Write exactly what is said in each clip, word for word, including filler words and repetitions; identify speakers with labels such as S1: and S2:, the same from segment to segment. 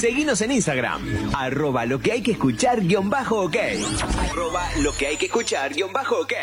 S1: Seguinos en Instagram, arroba lo que hay que escuchar guión bajo ok. Arroba lo que hay que escuchar guión bajo ok.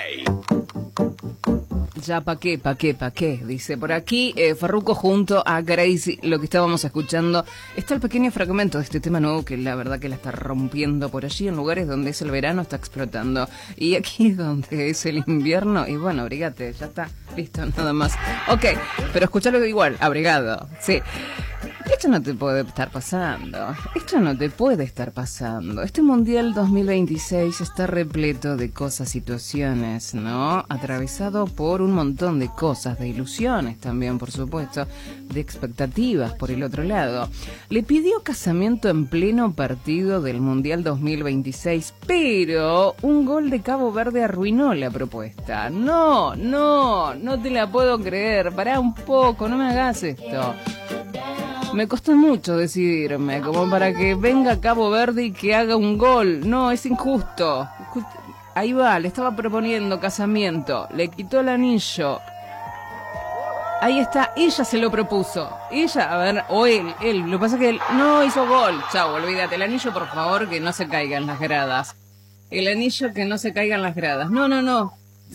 S2: Ya pa' qué, pa' qué, pa' qué, dice por aquí eh, Farruko junto a Gracie, lo que estábamos escuchando. Está el pequeño fragmento de este tema nuevo que la verdad que la está rompiendo por allí en lugares donde es el verano, está explotando. Y aquí donde es el invierno, y bueno, abrigate, ya está, listo, nada más. Ok, pero escuchalo igual, abrigado, sí. Esto no te puede estar pasando, esto no te puede estar pasando. Este Mundial dos mil veintiséis está repleto de cosas, situaciones, ¿no? Atravesado por un montón de cosas, de ilusiones también, por supuesto, de expectativas por el otro lado. Le pidió casamiento en pleno partido del Mundial dos mil veintiséis, pero un gol de Cabo Verde arruinó la propuesta. No, no, no te la puedo creer, pará un poco, no me hagas esto. Me costó mucho decidirme, como para que venga Cabo Verde y que haga un gol. No, es injusto. Ahí va, le estaba proponiendo casamiento, le quitó el anillo. Ahí está, ella se lo propuso. Ella, a ver, o él, él. Lo que pasa es que él no hizo gol. Chau, olvídate, el anillo, por favor, que no se caiga en las gradas. El anillo que no se caiga en las gradas. No, no, no.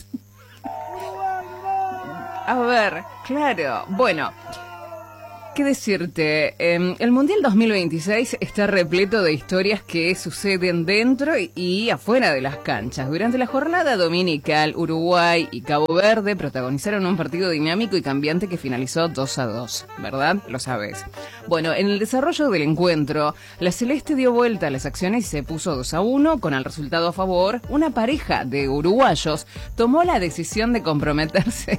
S2: A ver, claro, bueno... ¿Qué decirte? Eh, el Mundial dos mil veintiséis está repleto de historias que suceden dentro y, y afuera de las canchas. Durante la jornada dominical, Uruguay y Cabo Verde protagonizaron un partido dinámico y cambiante que finalizó dos a dos, ¿verdad? Lo sabes. Bueno, en el desarrollo del encuentro, la Celeste dio vuelta a las acciones y se puso dos a uno, con el resultado a favor. Una pareja de uruguayos tomó la decisión de comprometerse...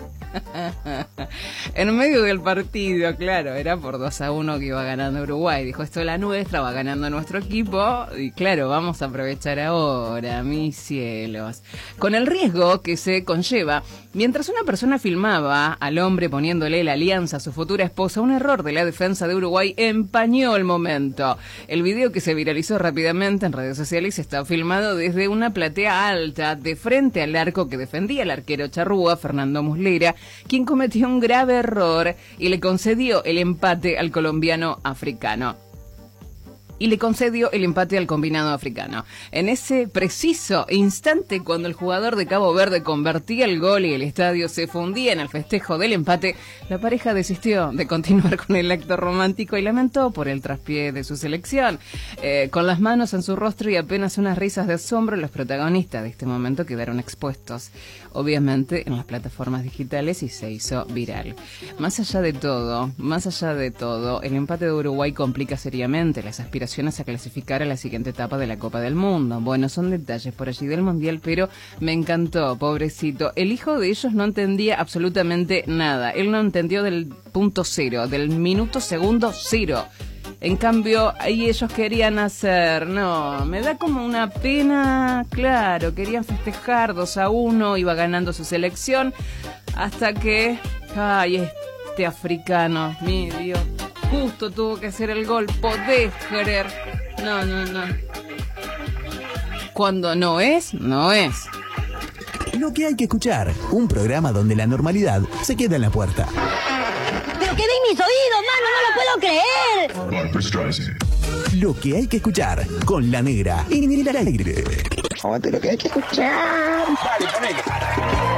S2: en medio del partido, claro, era por dos a uno que iba ganando Uruguay. Dijo, esto es la nuestra, va ganando nuestro equipo. Y claro, vamos a aprovechar ahora, mis cielos. Con el riesgo que se conlleva, mientras una persona filmaba al hombre poniéndole la alianza a su futura esposa, un error de la defensa de Uruguay empañó el momento. El video, que se viralizó rápidamente en redes sociales, está filmado desde una platea alta, de frente al arco que defendía el arquero charrúa, Fernando Muslera, quien cometió un grave error y le concedió el empate al colombiano africano. Y le concedió el empate al combinado africano. En ese preciso instante, cuando el jugador de Cabo Verde convertía el gol y el estadio se fundía en el festejo del empate, la pareja desistió de continuar con el acto romántico y lamentó por el traspié de su selección. Eh, con las manos en su rostro y apenas unas risas de asombro, los protagonistas de este momento quedaron expuestos, obviamente, en las plataformas digitales, y se hizo viral. Más allá de todo, más allá de todo, el empate de Uruguay complica seriamente las aspiraciones a clasificar a la siguiente etapa de la Copa del Mundo. Bueno, son detalles por allí del Mundial, pero me encantó, pobrecito. El hijo de ellos no entendía absolutamente nada. Él no entendió del punto cero, del minuto segundo cero. En cambio, ahí ellos querían hacer, no, me da como una pena, claro, querían festejar dos a uno, iba ganando su selección, hasta que, ay, este africano, mi Dios, justo tuvo que hacer el gol, podés creer. No, no, no. Cuando no es, no es.
S1: Lo que hay que escuchar, un programa donde la normalidad se queda en la puerta.
S3: ¡Pero qué ven mis oídos, mano! ¡No lo puedo creer!
S1: Lo que hay que escuchar, con la negra en el aire.
S4: Aguante lo que hay que escuchar.